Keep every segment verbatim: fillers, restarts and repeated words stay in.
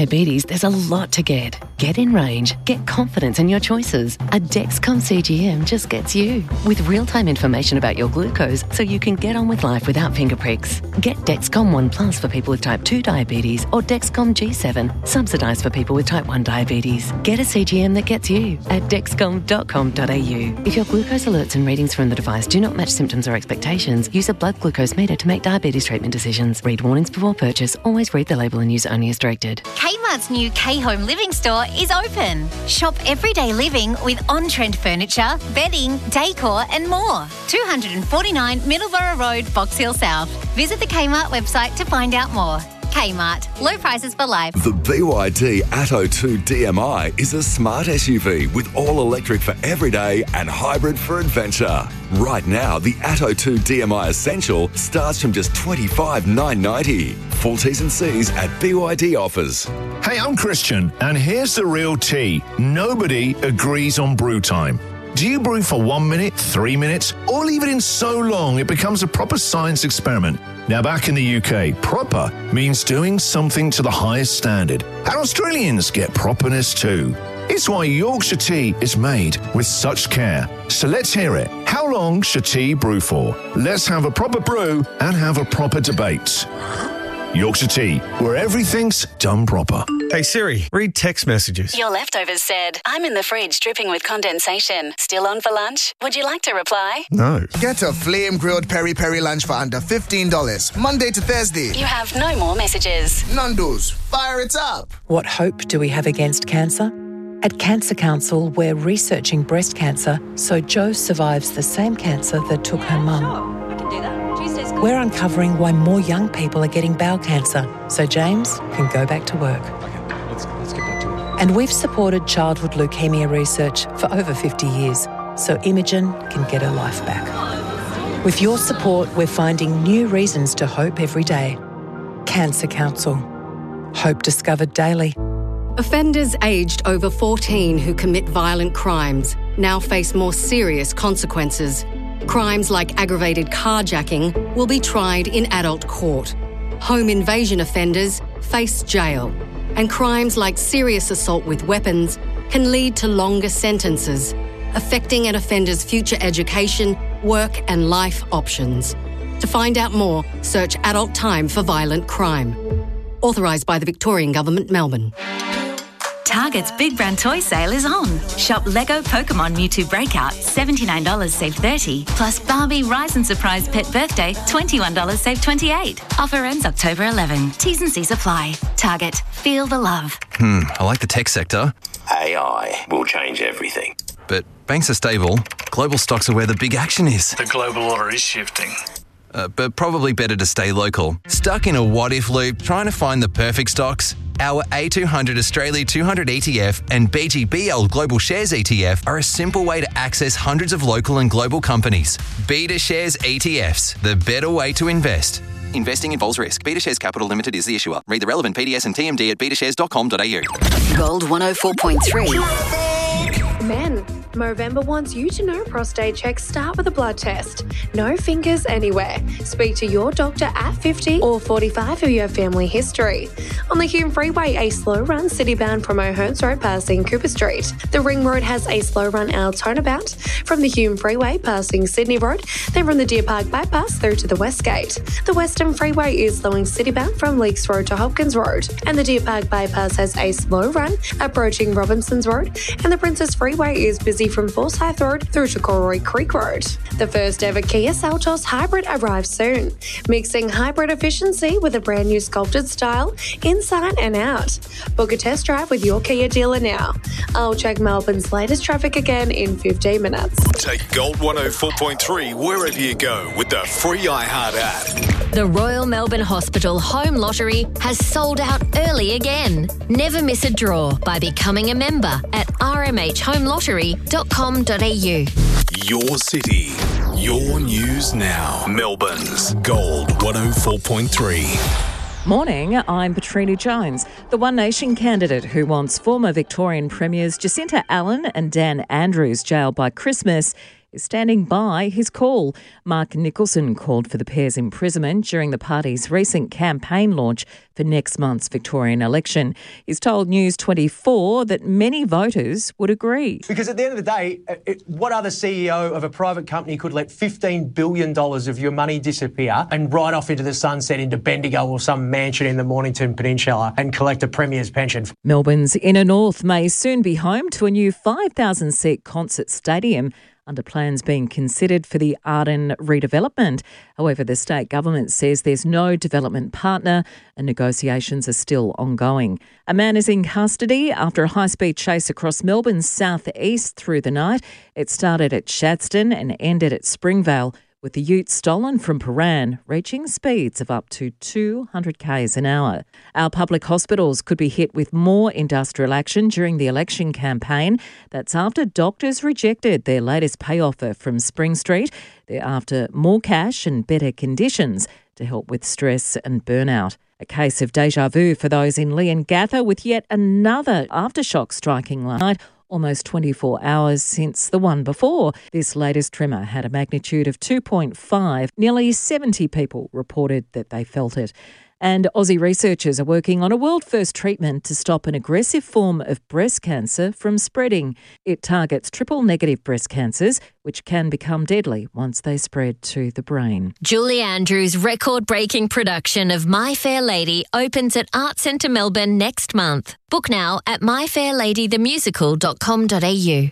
Diabetes, there's a lot to get. Get in range. Get confidence in your choices. A Dexcom C G M just gets you. With real-time information about your glucose so you can get on with life without finger pricks. Get Dexcom One Plus for people with type two diabetes or Dexcom G seven, subsidised for people with type one diabetes. Get a C G M that gets you at dexcom dot com dot a u. If your glucose alerts and readings from the device do not match symptoms or expectations, use a blood glucose meter to make diabetes treatment decisions. Read warnings before purchase. Always read the label and use only as directed. Kmart's new K-Home Living store is open. Shop everyday living with on-trend furniture, bedding, decor and more. two forty-nine Middleborough Road, Box Hill South. Visit the Kmart website to find out more. Kmart. Low prices for life. The B Y D Atto two D M I is a smart S U V with all-electric for everyday and hybrid for adventure. Right now, the Atto two D M I Essential starts from just twenty-five thousand nine hundred ninety dollars. Full T's and C's at B Y D Offers. Hey, I'm Christian, and here's the real tea. Nobody agrees on brew time. Do you brew for one minute, three minutes, or leave it in so long it becomes a proper science experiment? Now, back in the U K, proper means doing something to the highest standard. And Australians get properness too. It's why Yorkshire tea is made with such care. So let's hear it. How long should tea brew for? Let's have a proper brew and have a proper debate. Yorkshire Tea, where everything's done proper. Hey Siri, read text messages. Your leftovers said, I'm in the fridge dripping with condensation. Still on for lunch? Would you like to reply? No. Get a flame-grilled peri-peri lunch for under fifteen dollars, Monday to Thursday. You have no more messages. Nando's, fire it up. What hope do we have against cancer? At Cancer Council, we're researching breast cancer so Jo survives the same cancer that took her mum. Sure, we can do that. Tuesday's good. We're uncovering why more young people are getting bowel cancer so James can go back to work. Okay, let's, let's get back to it. And we've supported childhood leukemia research for over fifty years so Imogen can get her life back. With your support, we're finding new reasons to hope every day. Cancer Council. Hope discovered daily. Offenders aged over fourteen who commit violent crimes now face more serious consequences. Crimes like aggravated carjacking will be tried in adult court. Home invasion offenders face jail. And crimes like serious assault with weapons can lead to longer sentences, affecting an offender's future education, work and life options. To find out more, search Adult Time for Violent Crime. Authorised by the Victorian Government, Melbourne. Target's Big Brand Toy Sale is on. Shop Lego Pokemon Mewtwo Breakout, seventy-nine dollars save thirty dollars. Plus Barbie Rise and Surprise Pet Birthday, twenty-one dollars save twenty-eight dollars. Offer ends October eleventh. T's and C's apply. Target. Feel the love. Hmm, I like the tech sector. A I will change everything. But banks are stable. Global stocks are where the big action is. The global order is shifting. Uh, but probably better to stay local. Stuck in a what-if loop trying to find the perfect stocks? Our A two hundred Australia two hundred E T F and B G B L Global Shares E T F are a simple way to access hundreds of local and global companies. Beta Shares E T Fs, the better way to invest. Investing involves risk. Beta Shares Capital Limited is the issuer. Read the relevant P D S and T M D at beta shares dot com dot a u. Gold one oh four point three. Men, Movember wants you to know prostate checks start with a blood test. No fingers anywhere. Speak to your doctor at fifty or forty-five if you have family history. On the Hume Freeway, a slow run city-bound from O'Hearns Road passing Cooper Street. The Ring Road has a slow run out turnabout from the Hume Freeway passing Sydney Road, then from the Deer Park bypass through to the West Gate. The Western Freeway is slowing city-bound from Leakes Road to Hopkins Road, and the Deer Park bypass has a slow run approaching Robinsons Road, and the Princess Freeway is busy from Forsyth Road through to Corroy Creek Road. The first ever Kia Seltos Hybrid arrives soon, mixing hybrid efficiency with a brand new sculpted style inside and out. Book a test drive with your Kia dealer now. I'll check Melbourne's latest traffic again in fifteen minutes. Take Gold one oh four point three wherever you go with the free iHeart app. The Royal Melbourne Hospital Home Lottery has sold out early again. Never miss a draw by becoming a member at r m h home lottery dot com dot a u. Your city, your news now. Melbourne's Gold one oh four point three. Morning, I'm Petrina Jones. The One Nation candidate who wants former Victorian Premiers Jacinta Allen and Dan Andrews jailed by Christmas is standing by his call. Mark Nicholson called for the pair's imprisonment during the party's recent campaign launch for next month's Victorian election. He's told News twenty-four that many voters would agree. Because at the end of the day, it, what other C E O of a private company could let fifteen billion dollars of your money disappear and ride off into the sunset into Bendigo or some mansion in the Mornington Peninsula and collect a premier's pension? Melbourne's inner north may soon be home to a new five thousand seat concert stadium, under plans being considered for the Arden redevelopment. However, the state government says there's no development partner and negotiations are still ongoing. A man is in custody after a high-speed chase across Melbourne's south-east through the night. It started at Chadstone and ended at Springvale, with the ute stolen from Paran, reaching speeds of up to two hundred kays an hour. Our public hospitals could be hit with more industrial action during the election campaign. That's after doctors rejected their latest pay offer from Spring Street. They're after more cash and better conditions to help with stress and burnout. A case of deja vu for those in Leongatha, with yet another aftershock striking last night, almost twenty-four hours since the one before. This latest tremor had a magnitude of two point five. Nearly seventy people reported that they felt it. And Aussie researchers are working on a world-first treatment to stop an aggressive form of breast cancer from spreading. It targets triple-negative breast cancers, which can become deadly once they spread to the brain. Julie Andrews' record-breaking production of My Fair Lady opens at Arts Centre Melbourne next month. Book now at my fair lady the musical dot com dot a u.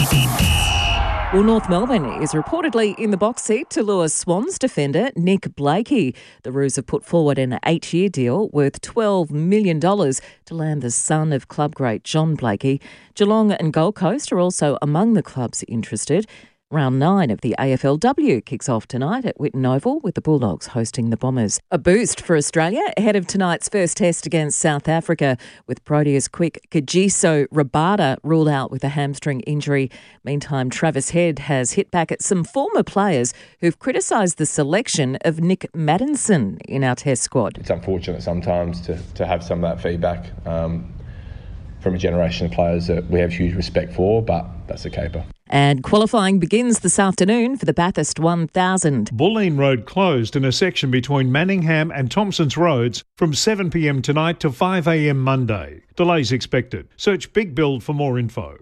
Well, North Melbourne is reportedly in the box seat to lure Swans defender Nick Blakey. The Roos have put forward an eight-year deal worth twelve million dollars to land the son of club great John Blakey. Geelong and Gold Coast are also among the clubs interested. Round nine of the A F L W kicks off tonight at Whitten Oval, with the Bulldogs hosting the Bombers. A boost for Australia ahead of tonight's first test against South Africa, with Proteas quick Kagiso Rabada ruled out with a hamstring injury. Meantime, Travis Head has hit back at some former players who've criticised the selection of Nick Maddinson in our test squad. It's unfortunate sometimes to, to have some of that feedback um, from a generation of players that we have huge respect for, but that's a caper. And qualifying begins this afternoon for the Bathurst one thousand. Bulleen Road closed in a section between Manningham and Thompson's Roads from seven p m tonight to five a m Monday. Delays expected. Search Big Build for more info.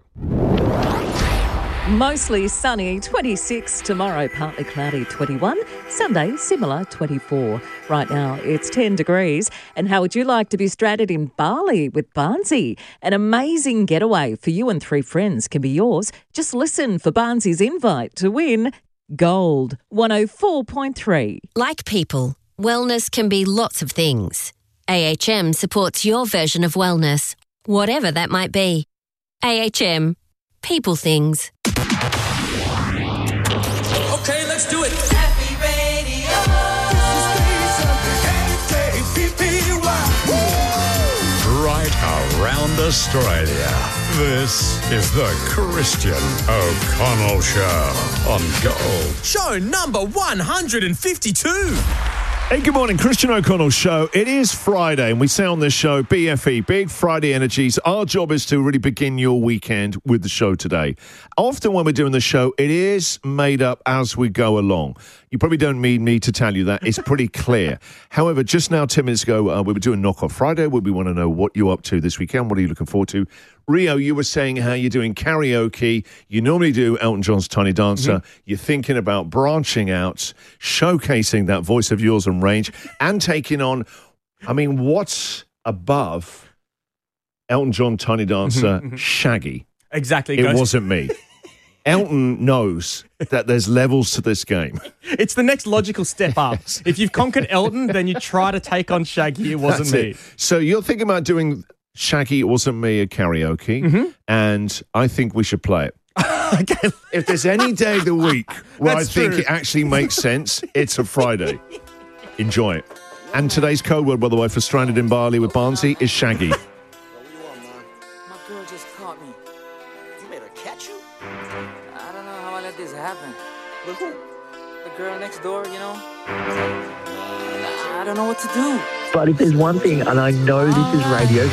Mostly sunny, twenty-six. Tomorrow, partly cloudy, twenty-one. Sunday, similar, twenty-four. Right now, it's ten degrees. And how would you like to be stranded in Bali with Barnsey? An amazing getaway for you and three friends can be yours. Just listen for Barnsey's invite to win Gold one oh four point three. Like people, wellness can be lots of things. A H M supports your version of wellness, whatever that might be. A H M, people things. Okay, let's do it. Happy Radio. Right around Australia. This is the Christian O'Connell Show on Gold. Show number one hundred fifty-two. Hey, good morning, Christian O'Connell Show. It is Friday, and we say on this show, B F E, Big Friday Energies. Our job is to really begin your weekend with the show today. Often when we're doing the show, it is made up as we go along. You probably don't need me to tell you that. It's pretty clear. However, just now, ten minutes ago, uh, we were doing Knock Off Friday, where we want to know what you're up to this weekend. What are you looking forward to? Rio, you were saying how you're doing karaoke. You normally do Elton John's Tiny Dancer. Mm-hmm. You're thinking about branching out, showcasing that voice of yours and range, and taking on, I mean, what's above Elton John Tiny Dancer, Shaggy? Exactly. It guys. wasn't me. Elton knows that there's levels to this game. It's the next logical step up. If you've conquered Elton, then you try to take on Shaggy. It wasn't That's me. It. So you're thinking about doing Shaggy, It Wasn't Me at karaoke, mm-hmm. and I think we should play it. Okay. If there's any day of the week where That's I think true. it actually makes sense, it's a Friday. Enjoy it. And today's code word, by the way, for Stranded in Bali with Barnsey is Shaggy. My girl just caught me. You made her catch you? I don't know how I let this happen. But who? The girl next door, you know? I don't know what to do. But if there's one thing, and I know this is radio